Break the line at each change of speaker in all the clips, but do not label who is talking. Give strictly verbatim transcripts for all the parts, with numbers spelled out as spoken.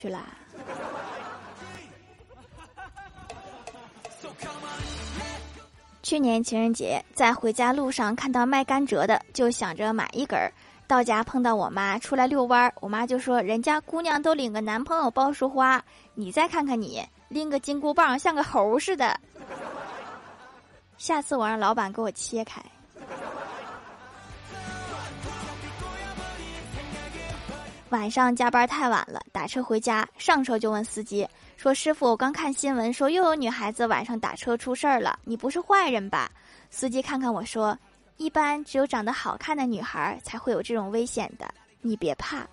去啦。去年情人节，在回家路上看到卖甘蔗的，就想着买一根儿。到家碰到我妈出来遛弯，我妈就说：“人家姑娘都领个男朋友包束花，你再看看你，拎个金箍棒像个猴似的。”下次我让老板给我切开。晚上加班太晚了，打车回家，上车就问司机说：“师傅，我刚看新闻说又有女孩子晚上打车出事儿了，你不是坏人吧？”司机看看我说：“一般只有长得好看的女孩才会有这种危险的，你别怕。”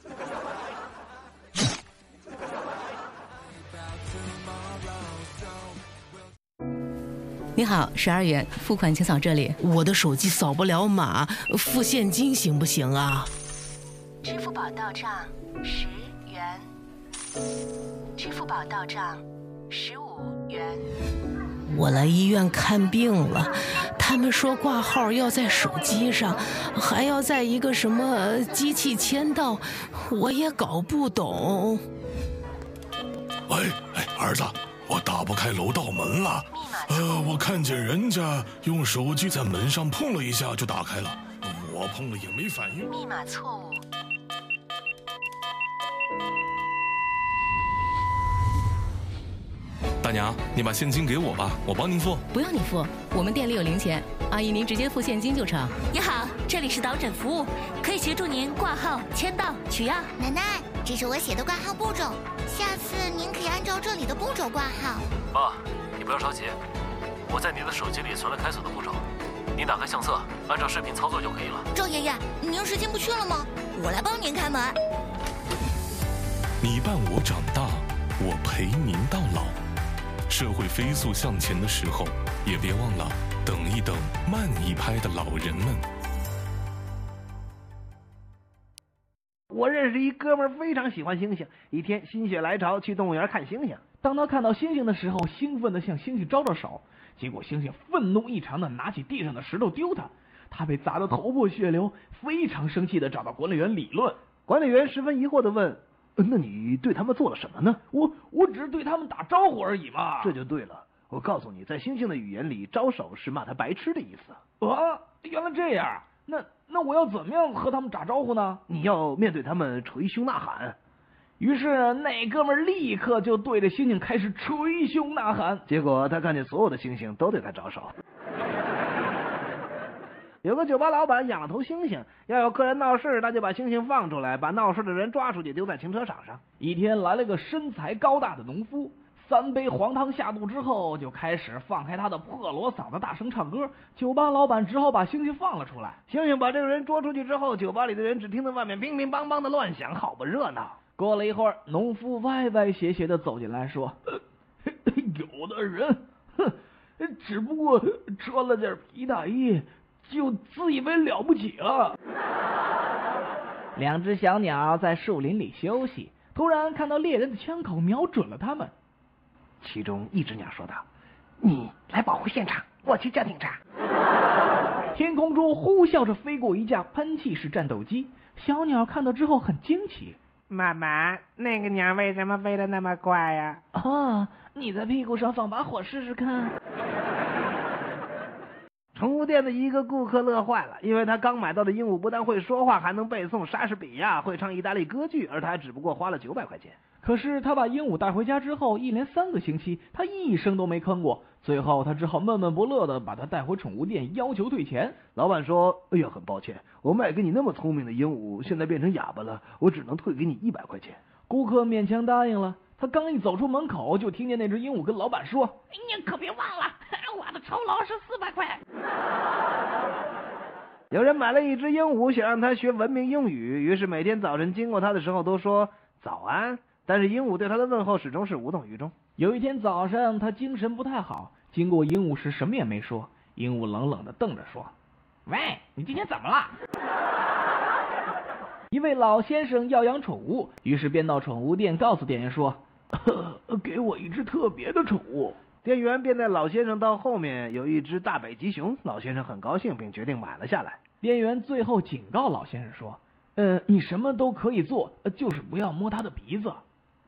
你好，十二元付款请扫这里。
我的手机扫不了码，付现金行不行啊？
支付宝到账十元，支付宝到账十五元。
我来医院看病了，他们说挂号要在手机上，还要在一个什么机器签到，我也搞不懂。
喂，哎，儿子，我打不开楼道门了。呃，我看见人家用手机在门上碰了一下就打开了，我碰了也没反应。
密码错误。
大娘，你把现金给我吧，我帮您付。
不用你付，我们店里有零钱，阿姨您直接付现金就成。
你好，这里是导诊服务，可以协助您挂号、签到、取药。
奶奶，这是我写的挂号步骤，下次您可以按照这里的步骤挂号。
爸，你不要着急，我在你的手机里存了开锁的步骤，你打开相册，按照视频操作就可以了。
赵爷爷，您是进不去了吗？我来帮您开门。
你伴我长大，我陪您到老。社会飞速向前的时候，也别忘了等一等慢一拍的老人们。
我认识一哥们儿，非常喜欢星星。一天心血来潮去动物园看星星，当他看到星星的时候，兴奋地向星星招招手，结果星星愤怒异常地拿起地上的石头丢他，他被砸得头破血流，非常生气地找到管理员理论。管理员十分疑惑地问：“那你对他们做了什么呢？”我我只是对他们打招呼而已嘛。这就对了，我告诉你，在星星的语言里，招手是骂他白痴的意思。啊，原来这样。那那我要怎么样和他们打招呼呢？你要面对他们捶胸呐喊。于是那哥们立刻就对着星星开始捶胸呐喊，结果他看见所有的星星都对他招手。有个酒吧老板养了头猩猩，要有客人闹事，他就把猩猩放出来，把闹事的人抓出去丢在停车场上。一天来了个身材高大的农夫，三杯黄汤下肚之后，就开始放开他的破锣嗓子大声唱歌。酒吧老板只好把猩猩放了出来。猩猩把这个人捉出去之后，酒吧里的人只听到外面乒乒乓乓的乱响，好不热闹。过了一会儿，农夫歪歪斜斜的走进来说：“有的人，哼，只不过穿了件皮大衣，就自以为了不起了。”两只小鸟在树林里休息，突然看到猎人的枪口瞄准了他们。其中一只鸟说道：“你来保护现场，我去叫警察。”天空中呼啸着飞过一架喷气式战斗机，小鸟看到之后很惊奇：“
妈妈，那个鸟为什么飞得那么快呀？”“
哦，你在屁股上放把火试试看。”宠物店的一个顾客乐坏了，因为他刚买到的鹦鹉不但会说话，还能背诵莎士比亚，会唱意大利歌剧，而他只不过花了九百块钱。可是他把鹦鹉带回家之后，一连三个星期，他一声都没吭过。最后他只好闷闷不乐地把它带回宠物店，要求退钱。老板说：“哎呀，很抱歉，我卖给你那么聪明的鹦鹉，现在变成哑巴了，我只能退给你一百块钱。”顾客勉强答应了。他刚一走出门口，就听见那只鹦鹉跟老板说：“
你可别忘了，我的酬劳是四百块。”
有人买了一只鹦鹉，想让它学文明英语，于是每天早晨经过它的时候都说早安，但是鹦鹉对它的问候始终是无动于衷。有一天早上，他精神不太好，经过鹦鹉时什么也没说。鹦鹉冷冷地瞪着说：“
喂，你今天怎么了？”
一位老先生要养宠物，于是便到宠物店告诉店员说：“给我一只特别的宠物。”店员便带老先生到后面有一只大北极熊，老先生很高兴，并决定买了下来。店员最后警告老先生说：“呃，你什么都可以做，就是不要摸他的鼻子。”